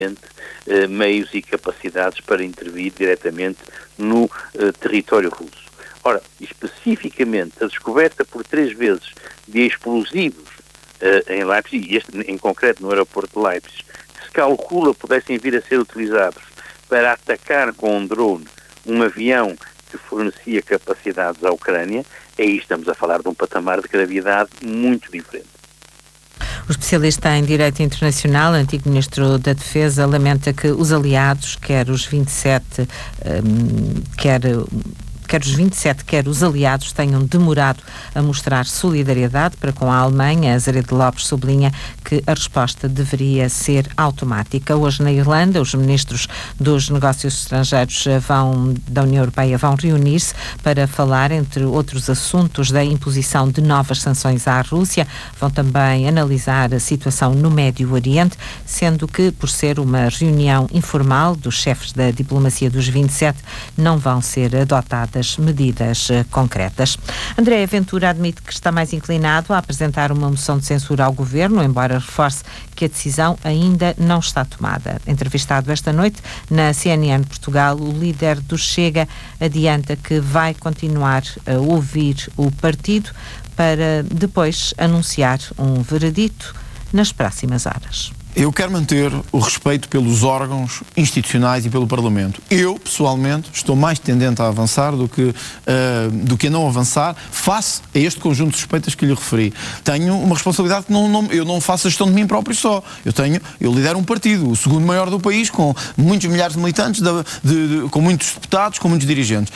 meios e capacidades para intervir diretamente no território russo. Ora, especificamente, a descoberta por 3 vezes de explosivos em Leipzig, e este em concreto no aeroporto de Leipzig, que se calcula pudessem vir a ser utilizados para atacar com um drone um avião que fornecia capacidades à Ucrânia, aí estamos a falar de um patamar de gravidade muito diferente. O especialista em Direito Internacional, antigo Ministro da Defesa, lamenta que os aliados, quer os 27, quer os aliados, tenham demorado a mostrar solidariedade para com a Alemanha. Azeredo Lopes sublinha que a resposta deveria ser automática. Hoje, na Irlanda, os ministros dos negócios estrangeiros da União Europeia vão reunir-se para falar, entre outros assuntos, da imposição de novas sanções à Rússia. Vão também analisar a situação no Médio Oriente, sendo que, por ser uma reunião informal dos chefes da diplomacia dos 27, não vão ser adotadas medidas concretas. André Ventura admite que está mais inclinado a apresentar uma moção de censura ao governo, embora reforce que a decisão ainda não está tomada. Entrevistado esta noite na CNN Portugal, o líder do Chega adianta que vai continuar a ouvir o partido para depois anunciar um veredito nas próximas horas. Eu quero manter o respeito pelos órgãos institucionais e pelo Parlamento. Eu, pessoalmente, estou mais tendente a avançar do que a não avançar face a este conjunto de suspeitas que lhe referi. Tenho uma responsabilidade que eu não faço a gestão de mim próprio só. Eu lidero um partido, o segundo maior do país, com muitos milhares de militantes, com muitos deputados, com muitos dirigentes.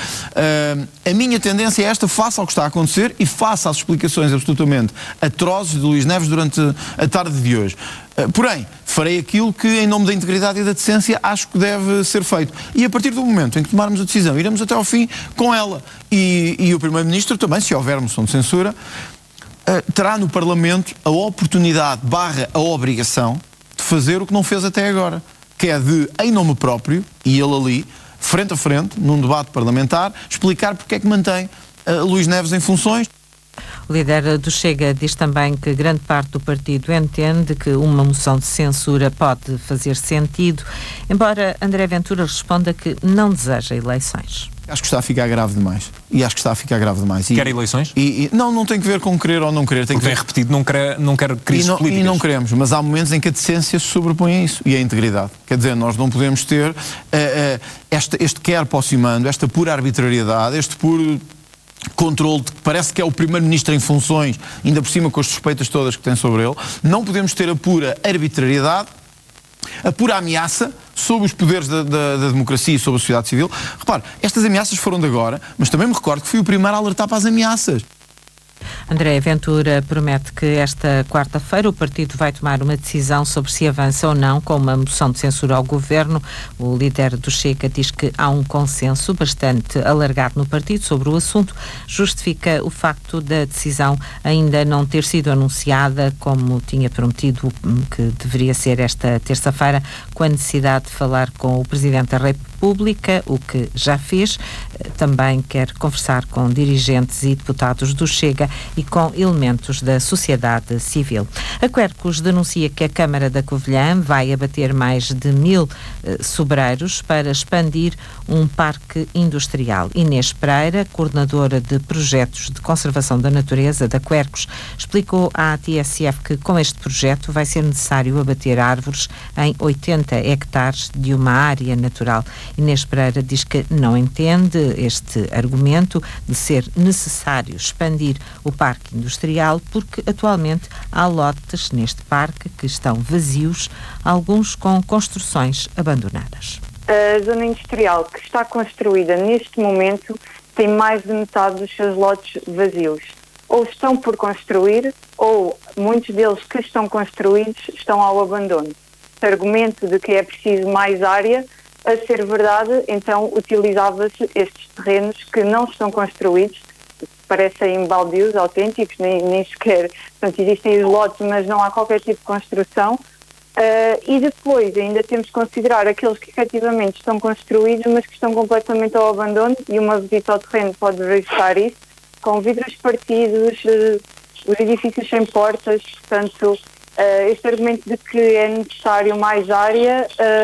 A minha tendência é esta, face ao que está a acontecer e face às explicações absolutamente atrozes de Luís Neves durante a tarde de hoje. Porém, farei aquilo que, em nome da integridade e da decência, acho que deve ser feito. E a partir do momento em que tomarmos a decisão, iremos até ao fim com ela. E o Primeiro-Ministro também, se houver moção de censura, terá no Parlamento a oportunidade / a obrigação de fazer o que não fez até agora, que é de, em nome próprio, e ele ali, frente a frente, num debate parlamentar, explicar porque é que mantém Luís Neves em funções. O líder do Chega diz também que grande parte do partido entende que uma moção de censura pode fazer sentido, embora André Ventura responda que não deseja eleições. Acho que está a ficar grave demais. Quer eleições? Não tem que ver com querer ou não querer. Tem repetido, não quer crises políticas. E não queremos, mas há momentos em que a decência se sobrepõe a isso, e a integridade. Quer dizer, nós não podemos ter este quer posse mando, esta pura arbitrariedade, este puro controle de que parece que é o Primeiro-Ministro em funções, ainda por cima com as suspeitas todas que tem sobre ele. Não podemos ter a pura arbitrariedade, a pura ameaça sobre os poderes da democracia e sobre a sociedade civil. Repare, estas ameaças foram de agora, mas também me recordo que fui o primeiro a alertar para as ameaças. André Ventura promete que esta quarta-feira o partido vai tomar uma decisão sobre se avança ou não com uma moção de censura ao governo. O líder do Chega diz que há um consenso bastante alargado no partido sobre o assunto. Justifica o facto da decisão ainda não ter sido anunciada, como tinha prometido que deveria ser esta terça-feira, com a necessidade de falar com o Presidente da República, o que já fez. Também quer conversar com dirigentes e deputados do Chega e com elementos da sociedade civil. A Quercus denuncia que a Câmara da Covilhã vai abater mais de 1000 sobreiros para expandir um parque industrial. Inês Pereira, coordenadora de projetos de conservação da natureza da Quercus, explicou à TSF que com este projeto vai ser necessário abater árvores em 80 hectares de uma área natural. Inês Pereira diz que não entende este argumento de ser necessário expandir o parque industrial porque atualmente há lotes neste parque que estão vazios, alguns com construções abandonadas. A zona industrial que está construída neste momento tem mais de metade dos seus lotes vazios. Ou estão por construir, ou muitos deles que estão construídos estão ao abandono. O argumento de que é preciso mais área, a ser verdade, então utilizava-se estes terrenos que não estão construídos, parecem baldios autênticos, nem sequer, portanto, existem os lotes, mas não há qualquer tipo de construção. E depois ainda temos que considerar aqueles que efetivamente estão construídos, mas que estão completamente ao abandono, e uma visita ao terreno pode verificar isso, com vidros partidos, os edifícios sem portas, portanto, Este argumento de que é necessário mais área